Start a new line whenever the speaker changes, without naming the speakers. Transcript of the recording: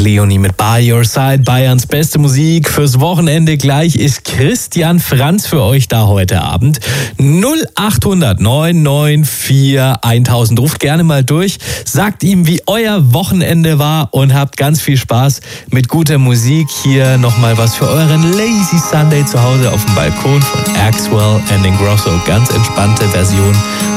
Leonie mit By Your Side, Bayerns beste Musik fürs Wochenende. Gleich ist Christian Franz für euch da heute Abend. 0800 994 1000. Ruft gerne mal durch, sagt ihm, wie euer Wochenende war und habt ganz viel Spaß mit guter Musik. Hier nochmal was für euren Lazy Sunday zu Hause auf dem Balkon von Axwell and Ingrosso. Ganz entspannte Version